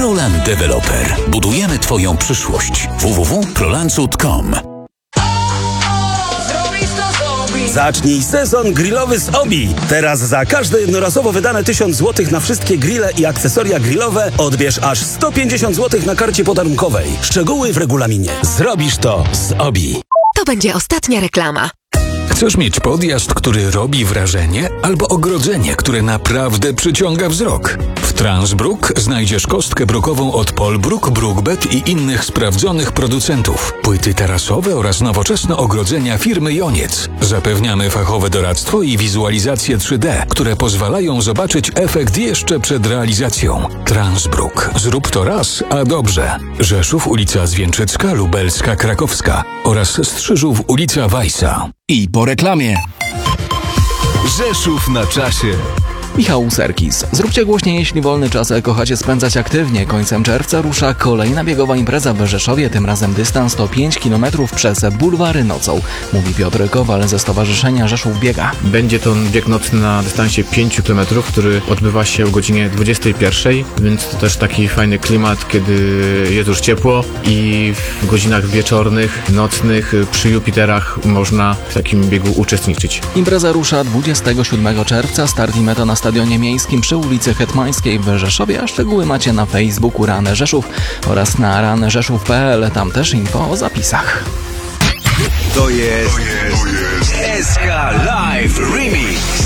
Proland Developer. Budujemy Twoją przyszłość. www.prolandcud.com. Zacznij sezon grillowy z Obi. Teraz za każde jednorazowo wydane 1000 zł na wszystkie grille i akcesoria grillowe odbierz aż 150 zł na karcie podarunkowej. Szczegóły w regulaminie. Zrobisz to z Obi. To będzie ostatnia reklama. Chcesz mieć podjazd, który robi wrażenie, albo ogrodzenie, które naprawdę przyciąga wzrok? W Transbrook znajdziesz kostkę brukową od Polbruk, Brookbet i innych sprawdzonych producentów. Płyty tarasowe oraz nowoczesne ogrodzenia firmy Joniec. Zapewniamy fachowe doradztwo i wizualizację 3D, które pozwalają zobaczyć efekt jeszcze przed realizacją. Transbrook. Zrób to raz, a dobrze. Rzeszów, ulica Zwieńczycka, Lubelska, Krakowska oraz Strzyżów, ulica Wajsa. I po reklamie. Rzeszów na czasie. Michał Serkis. Zróbcie głośniej, jeśli wolny czas kochacie spędzać aktywnie. Końcem czerwca rusza kolejna biegowa impreza w Rzeszowie, tym razem dystans to 5 km przez bulwary nocą, mówi Piotr Kowal ze Stowarzyszenia Rzeszów Biega. Będzie to bieg nocny na dystansie 5 km, który odbywa się o godzinie 21, więc to też taki fajny klimat, kiedy jest już ciepło i w godzinach wieczornych, nocnych przy Jupiterach można w takim biegu uczestniczyć. Impreza rusza 27 czerwca, start i meta na stadionie miejskim przy ulicy Hetmańskiej w Rzeszowie, a szczegóły macie na Facebooku Rany Rzeszów oraz na ranyrzeszów.pl, tam też info o zapisach. To jest SK Live Remix.